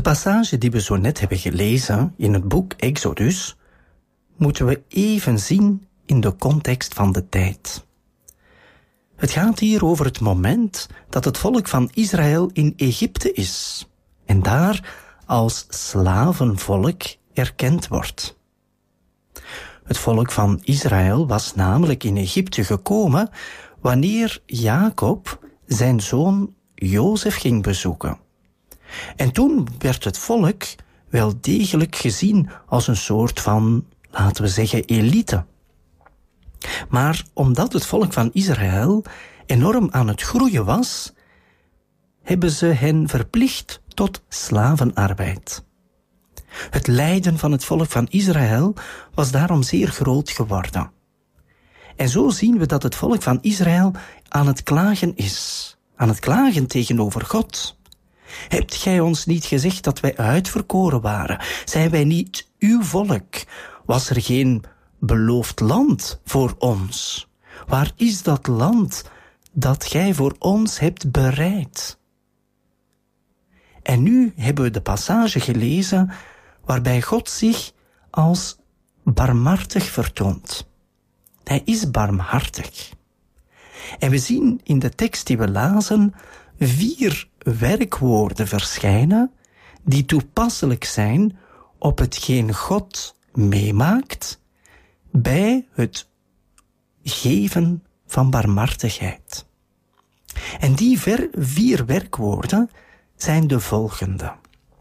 passage die we zo net hebben gelezen in het boek Exodus moeten we even zien in de context van de tijd. Het gaat hier over het moment dat het volk van Israël in Egypte is en daar als slavenvolk erkend wordt. Het volk van Israël was namelijk in Egypte gekomen wanneer Jacob zijn zoon Jozef ging bezoeken. En toen werd het volk wel degelijk gezien als een soort van, laten we zeggen, elite. Maar omdat het volk van Israël enorm aan het groeien was, hebben ze hen verplicht tot slavenarbeid. Het lijden van het volk van Israël was daarom zeer groot geworden. En zo zien we dat het volk van Israël aan het klagen is. Aan het klagen tegenover God. Hebt gij ons niet gezegd dat wij uitverkoren waren? Zijn wij niet uw volk? Was er geen beloofd land voor ons? Waar is dat land dat gij voor ons hebt bereid? En nu hebben we de passage gelezen waarbij God zich als barmhartig vertoont. Hij is barmhartig. En we zien in de tekst die we lazen 4 werkwoorden verschijnen die toepasselijk zijn op hetgeen God meemaakt bij het geven van barmhartigheid. En die 4 werkwoorden zijn de volgende.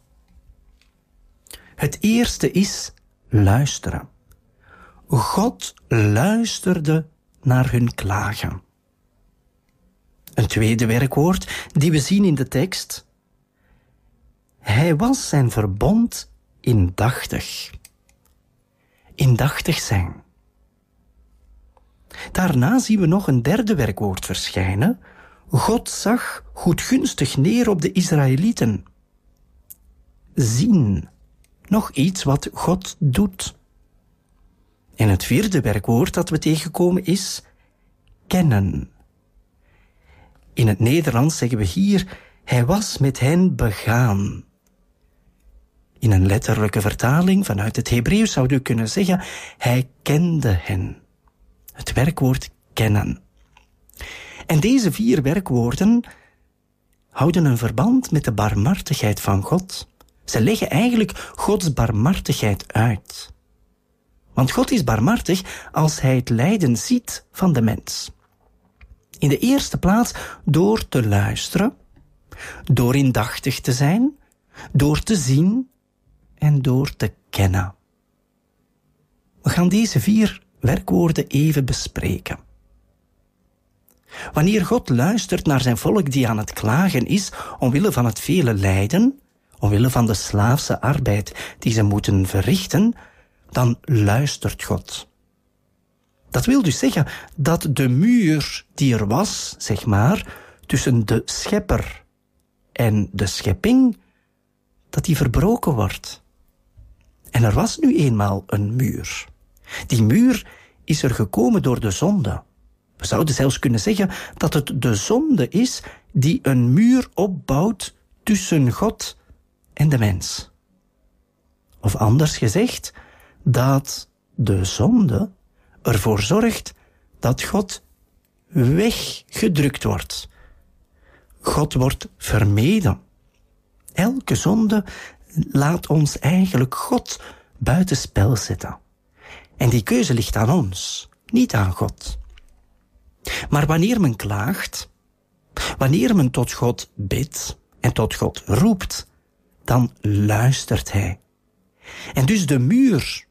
Het eerste is luisteren. God luisterde naar hun klagen. Een tweede werkwoord die we zien in de tekst. Hij was zijn verbond indachtig. Indachtig zijn. Daarna zien we nog een derde werkwoord verschijnen. God zag goedgunstig neer op de Israëlieten. Zien. Nog iets wat God doet. En het vierde werkwoord dat we tegenkomen is kennen. In het Nederlands zeggen we hier, hij was met hen begaan. In een letterlijke vertaling vanuit het Hebreeuws zou u kunnen zeggen, hij kende hen. Het werkwoord kennen. En deze 4 werkwoorden houden een verband met de barmhartigheid van God. Ze leggen eigenlijk Gods barmhartigheid uit. Want God is barmhartig als hij het lijden ziet van de mens. In de eerste plaats door te luisteren, door indachtig te zijn, door te zien en door te kennen. We gaan deze 4 werkwoorden even bespreken. Wanneer God luistert naar zijn volk die aan het klagen is omwille van het vele lijden, omwille van de slaafse arbeid die ze moeten verrichten, dan luistert God. Dat wil dus zeggen dat de muur die er was, zeg maar, tussen de schepper en de schepping, dat die verbroken wordt. En er was nu eenmaal een muur. Die muur is er gekomen door de zonde. We zouden zelfs kunnen zeggen dat het de zonde is die een muur opbouwt tussen God en de mens. Of anders gezegd, dat de zonde ervoor zorgt dat God weggedrukt wordt. God wordt vermeden. Elke zonde laat ons eigenlijk God buitenspel zetten. En die keuze ligt aan ons, niet aan God. Maar wanneer men klaagt, wanneer men tot God bidt en tot God roept, dan luistert hij. En dus de muur